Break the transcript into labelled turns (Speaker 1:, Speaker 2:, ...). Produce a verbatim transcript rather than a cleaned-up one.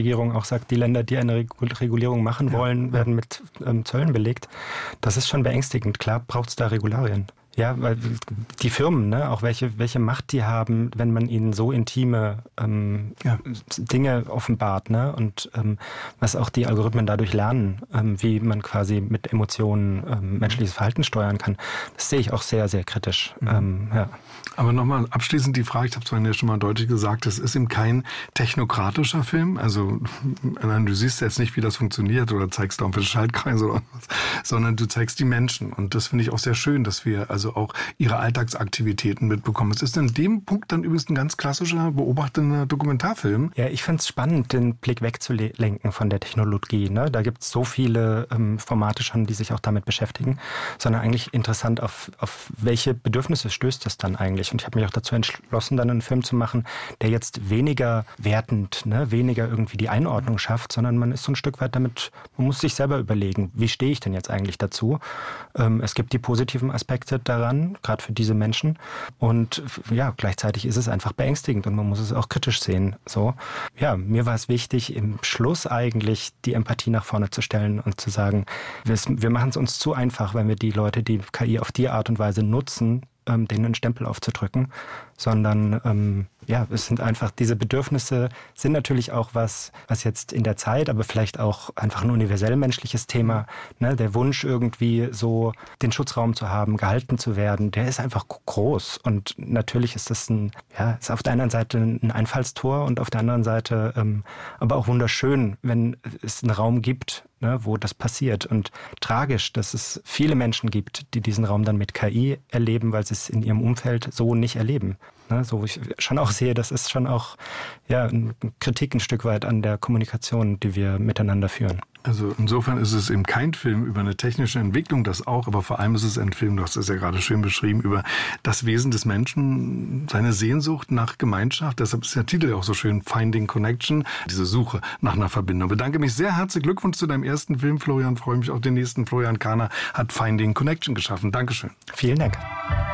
Speaker 1: Bundesregierung auch sagt, die Länder, die eine Regulierung machen wollen, ja. werden mit ähm, Zöllen belegt. Das ist schon beängstigend. Klar braucht es da Regularien. Ja, weil die Firmen, ne, auch welche, welche Macht die haben, wenn man ihnen so intime ähm, ja. Dinge offenbart, ne, und ähm, was auch die Algorithmen dadurch lernen, ähm, wie man quasi mit Emotionen ähm, menschliches Verhalten steuern kann, das sehe ich auch sehr, sehr kritisch. Mhm. Ähm, ja.
Speaker 2: Aber nochmal abschließend die Frage, ich habe es vorhin ja schon mal deutlich gesagt, es ist eben kein technokratischer Film, also du siehst jetzt nicht, wie das funktioniert oder zeigst da irgendwelche Schaltkreise oder was, sondern du zeigst die Menschen und das finde ich auch sehr schön, dass wir also auch ihre Alltagsaktivitäten mitbekommen. Es ist in dem Punkt dann übrigens ein ganz klassischer, beobachtender Dokumentarfilm.
Speaker 1: Ja, ich finde es spannend, den Blick wegzulenken von der Technologie. Ne? Da gibt es so viele ähm, Formate schon, die sich auch damit beschäftigen, sondern eigentlich interessant, auf, auf welche Bedürfnisse stößt das dann eigentlich. Und ich habe mich auch dazu entschlossen, dann einen Film zu machen, der jetzt weniger wertend, ne, weniger irgendwie die Einordnung schafft, sondern man ist so ein Stück weit damit, man muss sich selber überlegen, wie stehe ich denn jetzt eigentlich dazu? Ähm, es gibt die positiven Aspekte daran, gerade für diese Menschen. Und ja, gleichzeitig ist es einfach beängstigend und man muss es auch kritisch sehen. So, ja, mir war es wichtig, im Schluss eigentlich die Empathie nach vorne zu stellen und zu sagen, wir, wir machen es uns zu einfach, wenn wir die Leute, die K I auf die Art und Weise nutzen, ähm, denen einen Stempel aufzudrücken, sondern ähm, ja, es sind einfach, diese Bedürfnisse sind natürlich auch was, was jetzt in der Zeit, aber vielleicht auch einfach ein universell menschliches Thema, ne, der Wunsch irgendwie so den Schutzraum zu haben, gehalten zu werden, der ist einfach groß und natürlich ist das ein, ja, ist auf der einen Seite ein Einfallstor und auf der anderen Seite ähm, aber auch wunderschön, wenn es einen Raum gibt, ne, wo das passiert und tragisch, dass es viele Menschen gibt, die diesen Raum dann mit K I erleben, weil sie es in ihrem Umfeld so nicht erleben. Ne, so wo ich schon auch sehe, das ist schon auch ja, eine Kritik ein Stück weit an der Kommunikation, die wir miteinander führen.
Speaker 2: Also insofern ist es eben kein Film über eine technische Entwicklung, das auch, aber vor allem ist es ein Film, du hast es ja gerade schön beschrieben, über das Wesen des Menschen, seine Sehnsucht nach Gemeinschaft. Deshalb ist der Titel auch so schön, Finding Connection, diese Suche nach einer Verbindung. Ich bedanke mich sehr, herzlichen Glückwunsch zu deinem ersten Film, Florian. Freue mich auf den nächsten. Florian Kahner hat Finding Connection geschaffen. Dankeschön.
Speaker 1: Vielen Dank.